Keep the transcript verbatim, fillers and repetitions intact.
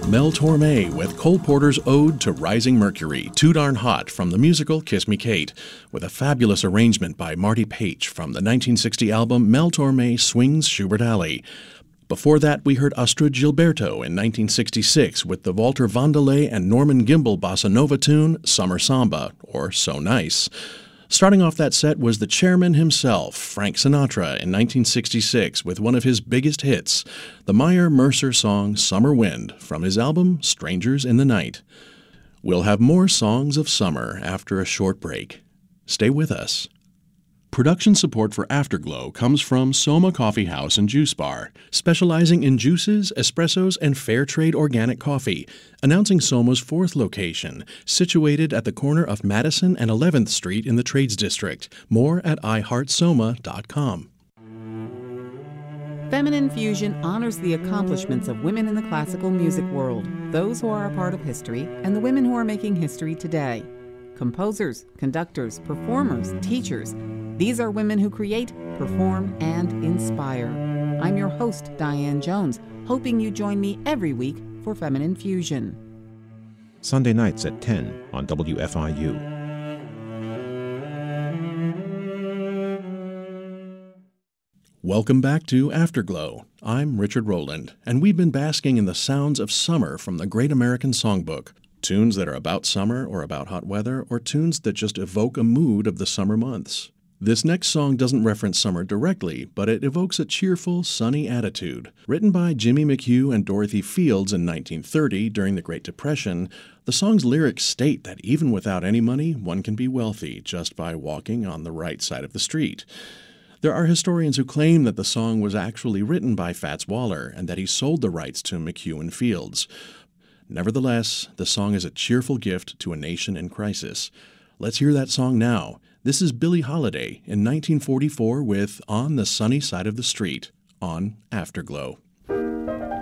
Mel Torme with Cole Porter's Ode to Rising Mercury, Too Darn Hot from the musical Kiss Me Kate, with a fabulous arrangement by Marty Paich from the nineteen sixty album Mel Torme Swings Schubert Alley. Before that, we heard Astrud Gilberto in nineteen sixty-six with the Walter Vandelay and Norman Gimbel bossa nova tune Summer Samba, or So Nice. Starting off that set was the chairman himself, Frank Sinatra, in nineteen sixty-six with one of his biggest hits, the Meyer Mercer song Summer Wind from his album Strangers in the Night. We'll have more songs of summer after a short break. Stay with us. Production support for Afterglow comes from Soma Coffee House and Juice Bar, specializing in juices, espressos, and fair trade organic coffee, announcing Soma's fourth location, situated at the corner of Madison and eleventh Street in the Trades District. More at i heart soma dot com. Feminine Fusion honors the accomplishments of women in the classical music world, those who are a part of history, and the women who are making history today. Composers, conductors, performers, teachers. These are women who create, perform, and inspire. I'm your host, Diane Jones, hoping you join me every week for Feminine Fusion. Sunday nights at ten on W F I U. Welcome back to Afterglow. I'm Richard Rowland, and we've been basking in the sounds of summer from the Great American Songbook. Tunes that are about summer or about hot weather, or tunes that just evoke a mood of the summer months. This next song doesn't reference summer directly, but it evokes a cheerful, sunny attitude. Written by Jimmy McHugh and Dorothy Fields in nineteen thirty during the Great Depression, the song's lyrics state that even without any money, one can be wealthy just by walking on the right side of the street. There are historians who claim that the song was actually written by Fats Waller and that he sold the rights to McHugh and Fields. Nevertheless, the song is a cheerful gift to a nation in crisis. Let's hear that song now. This is Billie Holiday in nineteen forty-four with On the Sunny Side of the Street on Afterglow.